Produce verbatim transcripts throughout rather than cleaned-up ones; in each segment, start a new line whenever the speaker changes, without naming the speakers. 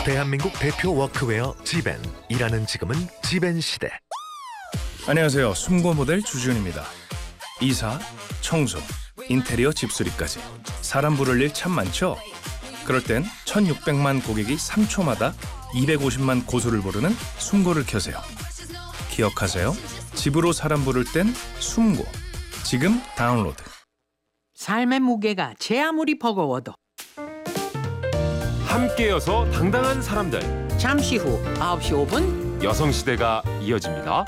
대한민국 대표 워크웨어 지벤. 일하는 지금은 지벤 시대.
안녕하세요. 숨고 모델 주준입니다. 이사, 청소, 인테리어 집수리까지 사람 부를 일 참 많죠? 그럴 땐 천육백만 고객이 삼 초마다 이백오십만 고소를 부르는 숨고를 켜세요. 기억하세요? 집으로 사람 부를 땐 숨고. 지금 다운로드.
삶의 무게가 제 아무리 버거워도
함께여서 당당한 사람들.
잠시 후 아홉 시 오 분
여성시대가 이어집니다.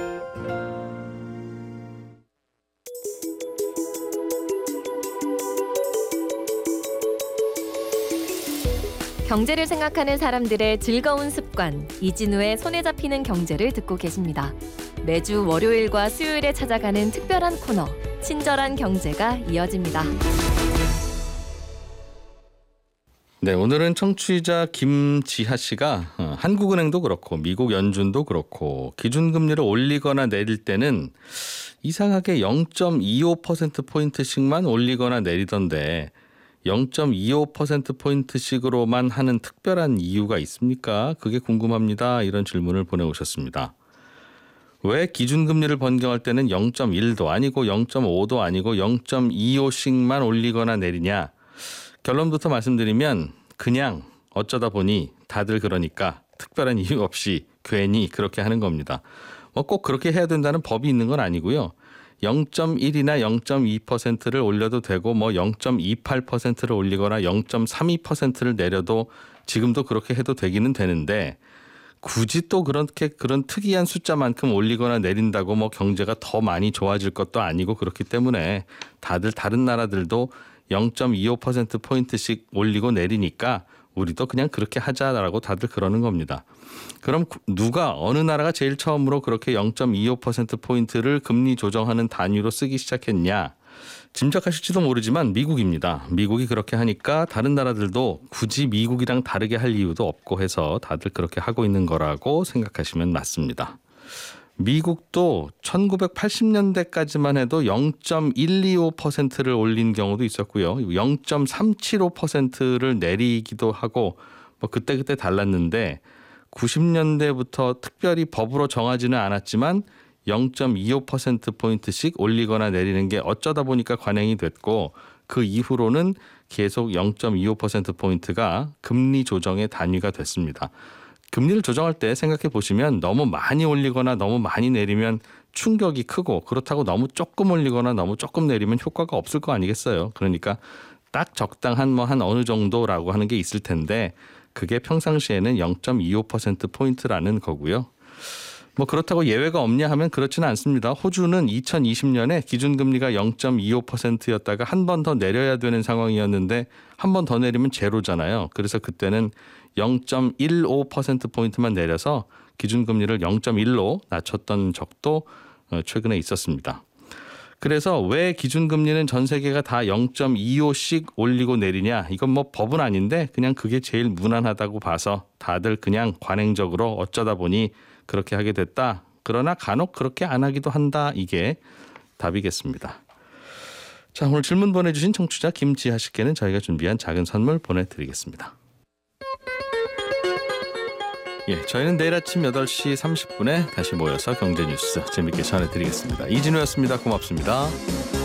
경제를 생각하는 사람들의 즐거운 습관, 이진우의 손에 잡히는 경제를 듣고 계십니다. 매주 월요일과 수요일에 찾아가는 특별한 코너, 친절한 경제가 이어집니다.
네, 오늘은 청취자 김지하 씨가 한국은행도 그렇고 미국 연준도 그렇고 기준금리를 올리거나 내릴 때는 이상하게 영 점 이오 퍼센트포인트씩만 올리거나 내리던데 영 점 이오 퍼센트포인트씩으로만 하는 특별한 이유가 있습니까? 그게 궁금합니다. 이런 질문을 보내오셨습니다. 왜 기준금리를 변경할 때는 영 점 일도 아니고 영 점 오도 아니고 영 점 이오씩만 올리거나 내리냐? 결론부터 말씀드리면 그냥 어쩌다 보니 다들 그러니까 특별한 이유 없이 괜히 그렇게 하는 겁니다. 뭐 꼭 그렇게 해야 된다는 법이 있는 건 아니고요. 영 점 일이나 영 점 이 퍼센트를 올려도 되고 뭐 영 점 이팔 퍼센트를 올리거나 영 점 삼이 퍼센트를 내려도 지금도 그렇게 해도 되기는 되는데 굳이 또 그렇게 그런 특이한 숫자만큼 올리거나 내린다고 뭐 경제가 더 많이 좋아질 것도 아니고 그렇기 때문에 다들 다른 나라들도 영 점 이오 퍼센트포인트씩 올리고 내리니까 우리도 그냥 그렇게 하자라고 다들 그러는 겁니다. 그럼 누가 어느 나라가 제일 처음으로 그렇게 영 점 이오 퍼센트포인트를 금리 조정하는 단위로 쓰기 시작했냐? 짐작하실지도 모르지만 미국입니다. 미국이 그렇게 하니까 다른 나라들도 굳이 미국이랑 다르게 할 이유도 없고 해서 다들 그렇게 하고 있는 거라고 생각하시면 맞습니다. 미국도 천구백팔십 년대까지만 해도 영 점 일이오 퍼센트를 올린 경우도 있었고요. 영 점 삼칠오 퍼센트를 내리기도 하고 뭐 그때그때 달랐는데 구십 년대부터 특별히 법으로 정하지는 않았지만 영 점 이오 퍼센트포인트씩 올리거나 내리는 게 어쩌다 보니까 관행이 됐고 그 이후로는 계속 영 점 이오 퍼센트포인트가 금리 조정의 단위가 됐습니다. 금리를 조정할 때 생각해 보시면 너무 많이 올리거나 너무 많이 내리면 충격이 크고 그렇다고 너무 조금 올리거나 너무 조금 내리면 효과가 없을 거 아니겠어요. 그러니까 딱 적당한 뭐 한 어느 정도라고 하는 게 있을 텐데 그게 평상시에는 영 점 이오 퍼센트포인트라는 거고요. 뭐 그렇다고 예외가 없냐 하면 그렇지는 않습니다. 호주는 이천이십 년에 기준금리가 영 점 이오 퍼센트였다가 한 번 더 내려야 되는 상황이었는데 한 번 더 내리면 제로잖아요. 그래서 그때는 영 점 일오 퍼센트포인트만 내려서 기준금리를 영 점 일로 낮췄던 적도 최근에 있었습니다. 그래서 왜 기준금리는 전 세계가 다 영 점 이오씩 올리고 내리냐? 이건 뭐 법은 아닌데 그냥 그게 제일 무난하다고 봐서 다들 그냥 관행적으로 어쩌다 보니 그렇게 하게 됐다. 그러나 간혹 그렇게 안 하기도 한다. 이게 답이겠습니다. 자, 오늘 질문 보내주신 청취자 김지하 씨께는 저희가 준비한 작은 선물 보내드리겠습니다. 예, 저희는 내일 아침 여덟 시 삼십 분에 다시 모여서 경제 뉴스 재밌게 전해드리겠습니다. 이진우였습니다. 고맙습니다.